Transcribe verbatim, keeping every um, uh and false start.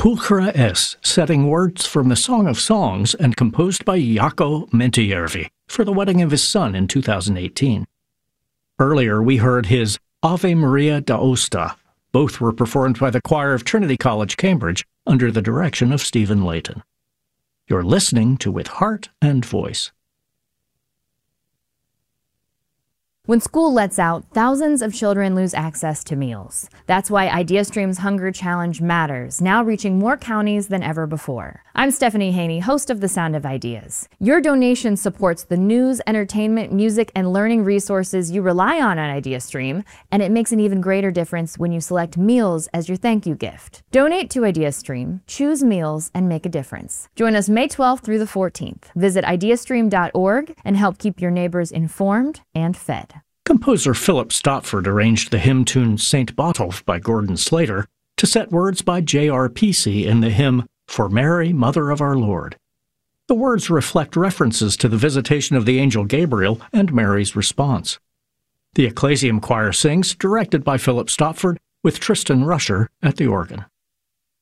Pulchra es, setting words from the Song of Songs and composed by Jaakko Mentojärvi for the wedding of his son in two thousand eighteen. Earlier, we heard his Ave Maria d'Aosta. Both were performed by the choir of Trinity College, Cambridge, under the direction of Stephen Layton. You're listening to With Heart and Voice. When school lets out, thousands of children lose access to meals. That's why IdeaStream's Hunger Challenge matters, now reaching more counties than ever before. I'm Stephanie Haney, host of The Sound of Ideas. Your donation supports the news, entertainment, music, and learning resources you rely on on IdeaStream, and it makes an even greater difference when you select meals as your thank you gift. Donate to IdeaStream, choose meals, and make a difference. Join us May twelfth through the fourteenth. Visit ideastream dot org and help keep your neighbors informed and fed. Composer Philip Stopford arranged the hymn tune Saint Botolph by Gordon Slater to set words by J R Peacey in the hymn For Mary, Mother of Our Lord. The words reflect references to the visitation of the angel Gabriel and Mary's response. The Ecclesiam Choir sings, directed by Philip Stopford, with Tristan Rusher at the organ.